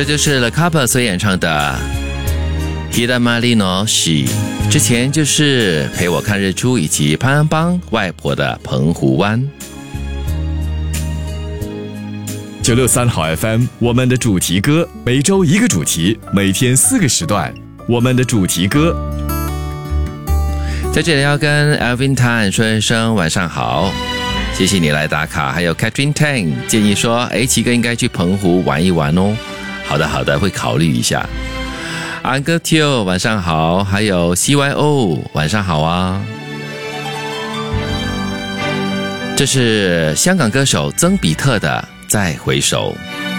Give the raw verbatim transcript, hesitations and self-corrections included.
这就是 The Couple 所演唱的 Hida Malino She， 之前就是陪我看日出以及潘安邦外婆的澎湖湾。 九六三好 F M， 我们的主题歌，每周一个主题，每天四个时段，我们的主题歌。 在这里要跟 Alvin Tan 说一声晚上好，谢谢你来打卡。还有 Catherine Tang 建议说，诶，奇哥应该去澎湖玩一玩哦。好的好的，会考虑一下。Uncle Teo 晚上好，还有 C Y O 晚上好啊。这是香港歌手曾比特的再回首。